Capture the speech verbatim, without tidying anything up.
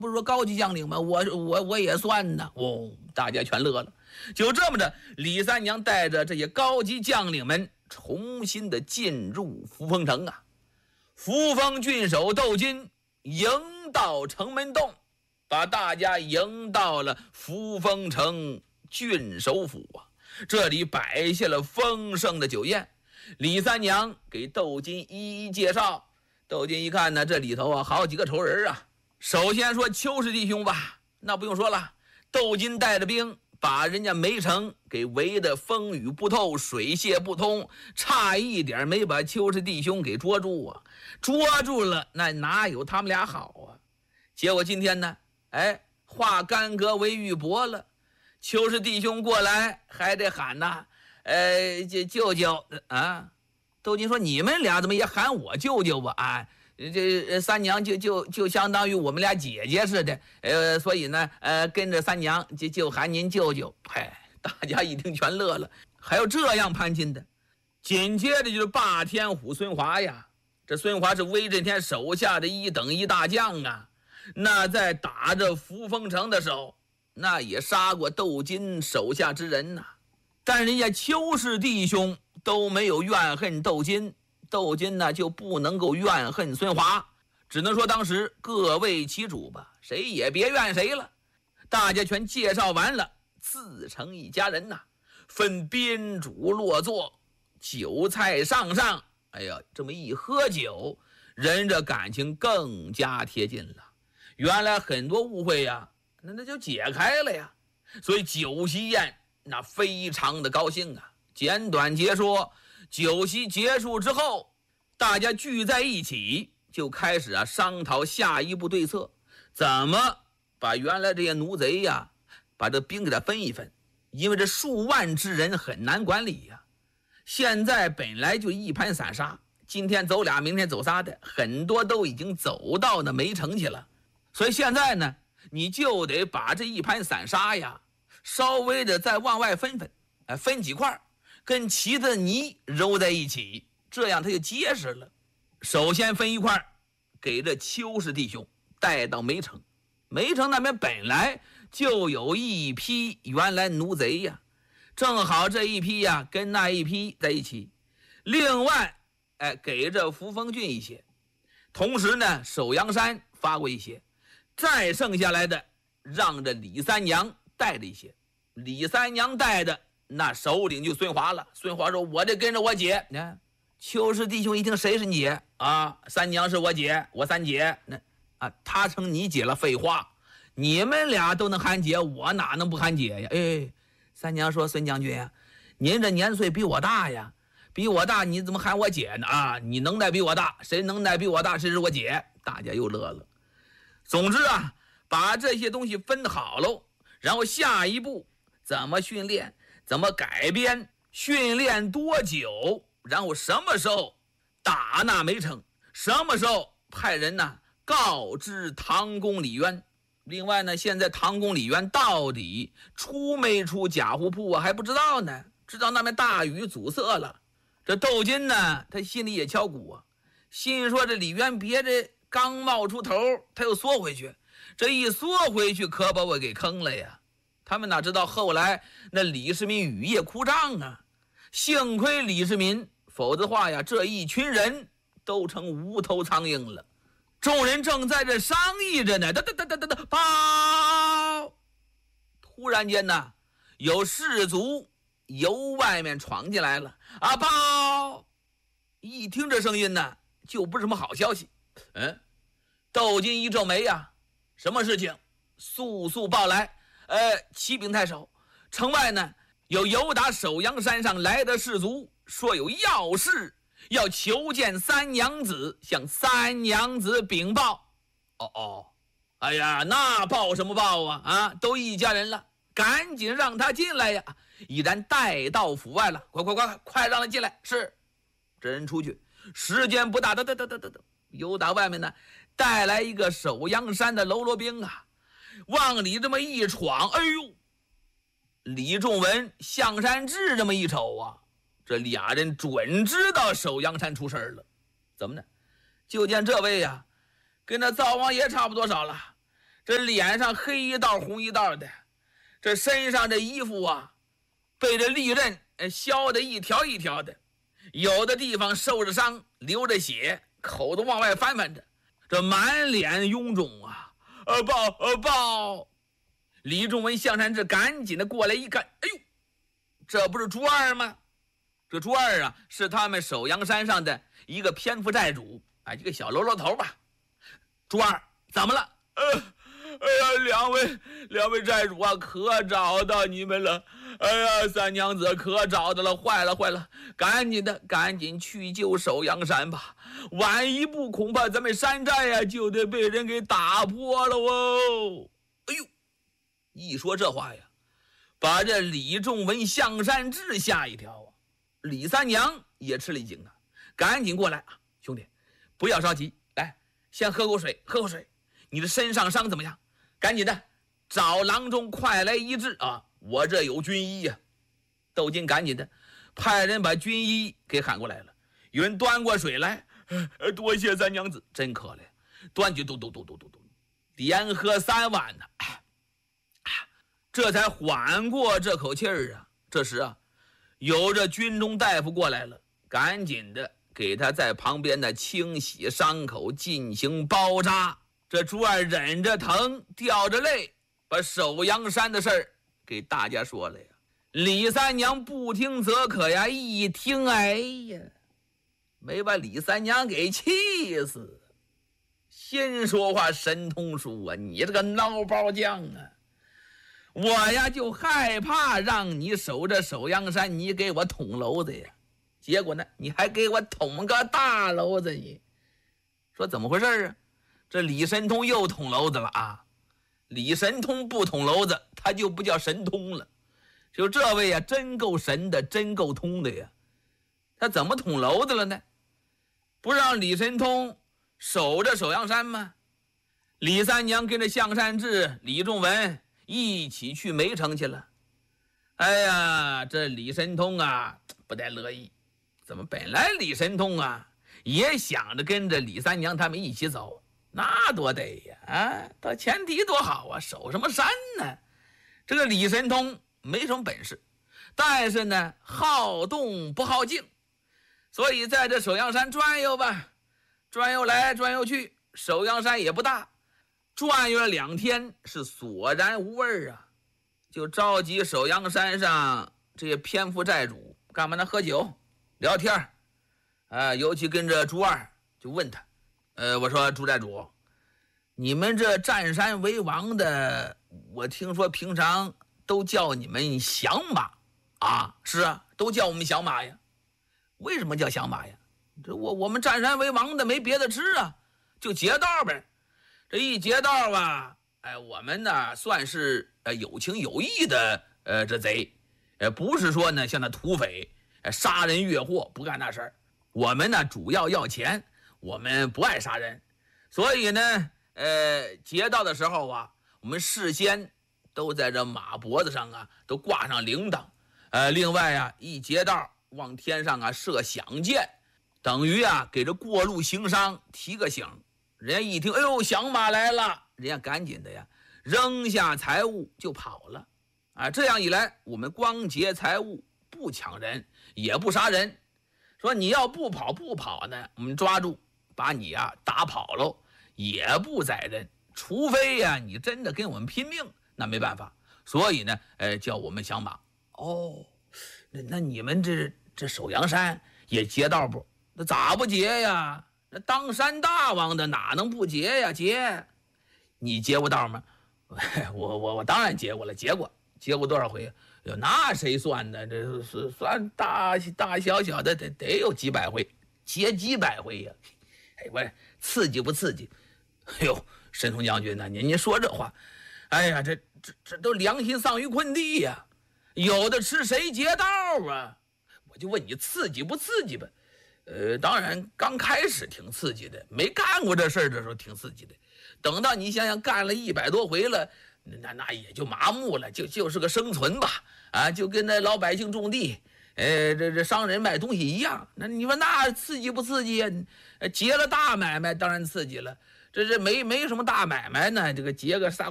不是说高级将领吗？我我我也算呢。哦，大家全乐了。就这么着，李三娘带着这些高级将领们重新的进入扶风城啊。扶风郡守窦金迎到城门洞，把大家迎到了扶风城郡守府啊。这里摆下了丰盛的酒宴，李三娘给窦金一一介绍。窦金一看呢，这里头啊好几个仇人啊。首先说邱氏弟兄吧，那不用说了，窦金带着兵把人家梅城给围得风雨不透，水泄不通，差一点没把邱氏弟兄给捉住啊！捉住了，那哪有他们俩好啊？结果今天呢，哎，化干戈为玉帛了。邱氏弟兄过来还得喊呐，呃，这舅舅啊！窦金说：“你们俩怎么也喊我舅舅吧？啊，这三娘就就就相当于我们俩姐姐似的，呃，所以呢，呃，跟着三娘就就喊您舅舅。”嗨，大家一听全乐了，还有这样攀亲的。紧接着就是霸天虎孙华呀，这孙华是威震天手下的一等一大将啊，那在打着扶风城的时候，那也杀过窦金手下之人呐、啊。但人家邱氏弟兄都没有怨恨窦金，窦金呢就不能够怨恨孙华，只能说当时各为其主吧，谁也别怨谁了。大家全介绍完了，自成一家人呐、啊，分宾主落座，酒菜上上。哎呀，这么一喝酒，人这感情更加贴近了。原来很多误会呀，那那就解开了呀。所以酒席宴那非常的高兴啊。简短截说，酒席结束之后，大家聚在一起，就开始啊商讨下一步对策，怎么把原来这些奴贼呀，把这兵给他分一分，因为这数万之人很难管理呀。现在本来就一盘散沙，今天走俩，明天走仨的，很多都已经走到那梅城去了。所以现在呢，你就得把这一盘散沙呀，稍微的再往外分分，哎，分几块，跟棋子泥揉在一起，这样它就结实了。首先分一块，给这邱氏弟兄带到梅城。梅城那边本来就有一批原来奴贼呀，正好这一批呀跟那一批在一起。另外，哎，给这扶风郡一些，同时呢，首阳山发过一些，再剩下来的让这李三娘带着一些。李三娘带的那首领就孙华了。孙华说：“我得跟着我姐。”你看，邱氏弟兄一听，谁是你姐啊？三娘是我姐，我三姐。那啊，她成你姐了？废话，你们俩都能喊姐，我哪能不喊姐呀？哎，三娘说：“孙将军呀，您这年岁比我大呀，比我大，你怎么喊我姐呢？啊，你能耐比我大，谁能耐比我大，谁是我姐。”大家又乐了。总之啊，把这些东西分好喽，然后下一步怎么训练，怎么改编，训练多久，然后什么时候打那梅城，什么时候派人呢告知唐公李渊。另外呢，现在唐公李渊到底出没出贾湖铺啊，还不知道呢。知道那边大雨阻塞了，这窦金呢，他心里也敲鼓啊，心说这李渊别这刚冒出头，他又缩回去，这一缩回去可把我给坑了呀。他们哪知道后来那李世民雨夜哭仗啊，幸亏李世民，否则的话呀，这一群人都成无头苍蝇了。众人正在这商议着呢，哒哒哒哒哒哒，报！突然间呢，有士卒由外面闯进来了啊！报！一听这声音呢，就不是什么好消息。嗯，窦金一皱眉呀、啊，什么事情？速速报来！呃，启禀太守，城外呢有由打首阳山上来的士卒，说有要事，要求见三娘子，向三娘子禀报。哦哦，哎呀，那报什么报啊？啊，都一家人了，赶紧让他进来呀！已然带到府外了，快快快快让他进来！是，这人出去，时间不大，得得得得得得，由打外面呢带来一个首阳山的喽啰兵啊。往里这么一闯，哎呦，李仲文、向山志这么一瞅啊，这俩人准知道首阳山出事了。怎么呢？就见这位呀、啊，跟那灶王爷差不多少了， 这脸上黑一道红一道的，这身上这衣服啊，被这利刃削得一条一条的，有的地方受着伤，流着血，口都往外翻翻着，这满脸臃肿啊！呃报呃报！李仲文、向善志赶紧的过来一看，哎呦，这不是朱二吗？这朱二啊，是他们首阳山上的一个偏富债主啊，一个小喽啰头吧。朱二，怎么了？呃，哎呀，两位两位债主啊，可找到你们了！哎呀，三娘子可找到了，坏了坏了，赶紧的，赶紧去救首阳山吧！晚一步，恐怕咱们山寨呀、啊、就得被人给打破了哦！哎呦，一说这话呀，把这李仲文、向善志吓一跳啊！李三娘也吃了一惊啊，赶紧过来啊，兄弟，不要着急，来，先喝口水，喝口水。你的身上伤怎么样？赶紧的，找郎中快来医治啊！我这有军医呀、啊。窦金赶紧的派人把军医给喊过来了。有人端过水来，呃、多谢三娘子，真可怜。端起嘟嘟嘟嘟嘟嘟，连喝三碗呢、啊，这才缓过这口气儿啊。这时啊，有这军中大夫过来了，赶紧的给他在旁边的清洗伤口，进行包扎。这朱二忍着疼，掉着泪，把首阳山的事儿给大家说了呀。李三娘不听则可呀，一听，哎呀，没把李三娘给气死。先说话神通书啊，你这个孬包匠啊，我呀就害怕让你守着首阳山，你给我捅娄子呀，结果呢，你还给我捅个大娄子，你说怎么回事啊？这李神通又捅娄子了啊！李神通不捅娄子，他就不叫神通了。就这位呀，真够神的，真够通的呀！他怎么捅娄子了呢？不让李神通守着首阳山吗？李三娘跟着向善志、李仲文一起去梅城去了。哎呀，这李神通啊，不太乐意。怎么本来李神通啊，也想着跟着李三娘他们一起走。那多得呀！啊，到前提多好啊，守什么山呢？这个李神通没什么本事，但是呢，好动不好静，所以在这首阳山转悠吧，转悠来转悠去，首阳山也不大，转悠了两天是索然无味啊，就召集首阳山上这些偏富债主干嘛呢？喝酒聊天啊，尤其跟着朱二就问他。呃，我说朱债主，你们这占山为王的，我听说平常都叫你们响马啊？是啊，都叫我们响马呀。为什么叫响马呀？这我我们占山为王的没别的吃啊，就劫道呗。这一劫道吧，哎，我们呢算是呃有情有义的呃这贼，呃不是说呢像那土匪，呃杀人越货不干那事儿。我们呢主要要钱。我们不爱杀人，所以呢，呃，劫道的时候啊，我们事先都在这马脖子上啊，都挂上铃铛，呃，另外啊，一劫道往天上啊射响箭，等于啊给这过路行商提个醒。人家一听，哎呦，响马来了，人家赶紧的呀，扔下财物就跑了，啊，这样一来，我们光劫财物，不抢人，也不杀人。说你要不跑不跑呢，我们抓住。把你呀、啊、打跑喽，也不宰人，除非呀、啊、你真的跟我们拼命，那没办法。所以呢，呃，叫我们响马。哦，那那你们这这首阳山也劫道不？那咋不劫呀？那当山大王的哪能不劫呀？劫，你劫过道吗？我我我当然劫过了，劫过，劫过多少回？哟，那谁算呢？这是算大大小小的，得得有几百回，劫几百回呀。哎，我刺激不刺激？哎呦，神通将军呢？您您说这话，哎呀，这这这都良心丧于困地呀！有的吃谁劫道啊？我就问你刺激不刺激吧？呃，当然刚开始挺刺激的，没干过这事儿的时候挺刺激的。等到你想想干了一百多回了，那那也就麻木了，就就是个生存吧，啊，就跟那老百姓种地。呃，这这商人卖东西一样，那你说那刺激不刺激呀？劫了大买卖当然刺激了， 这这没没什么大买卖呢，这个结个仨